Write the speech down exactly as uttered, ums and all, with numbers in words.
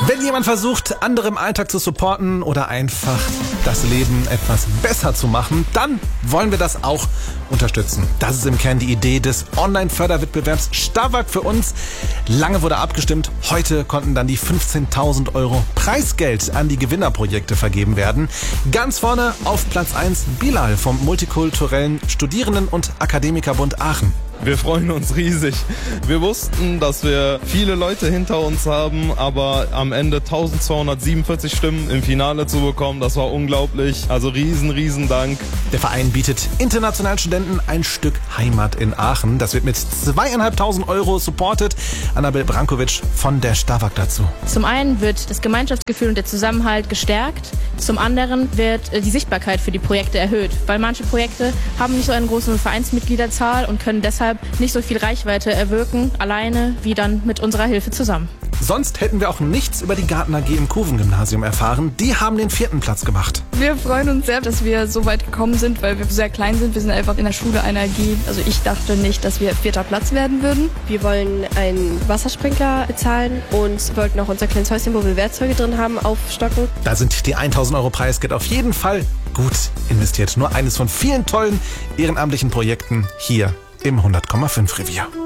Wenn jemand versucht, andere im Alltag zu supporten oder einfach das Leben etwas besser zu machen, dann wollen wir das auch unterstützen. Das ist im Kern die Idee des Online-Förderwettbewerbs Starwag für uns. Lange wurde abgestimmt. Heute konnten dann die fünfzehntausend Euro Preisgeld an die Gewinnerprojekte vergeben werden. Ganz vorne auf Platz eins Bilal vom Multikulturellen Studierenden- und Akademikerbund Aachen. Wir freuen uns riesig. Wir wussten, dass wir viele Leute hinter uns haben, aber am Ende eintausendzweihundertsiebenundvierzig Stimmen im Finale zu bekommen, das war unglaublich. Also riesen, riesen Dank. Der Verein bietet internationalen Studenten ein Stück Heimat in Aachen. Das wird mit zweieinhalbtausend Euro supported. Annabel Brankovic von der Starwag dazu. Zum einen wird das Gemeinschaftsgefühl und der Zusammenhalt gestärkt. Zum anderen wird die Sichtbarkeit für die Projekte erhöht, weil manche Projekte haben nicht so eine große Vereinsmitgliederzahl und können deshalb nicht so viel Reichweite erwirken, alleine wie dann mit unserer Hilfe zusammen. Sonst hätten wir auch nichts über die Garten A G im Kuven-Gymnasium erfahren. Die haben den vierten Platz gemacht. Wir freuen uns sehr, dass wir so weit gekommen sind, weil wir sehr klein sind. Wir sind einfach in der Schule einer A G. Also ich dachte nicht, dass wir vierter Platz werden würden. Wir wollen einen Wassersprinkler bezahlen und wollten auch unser kleines Häuschen, wo wir Werkzeuge drin haben, aufstocken. Da sind die tausend Euro Preisgeld auf jeden Fall gut investiert. Nur eines von vielen tollen ehrenamtlichen Projekten hier im hundert Komma fünf Revier.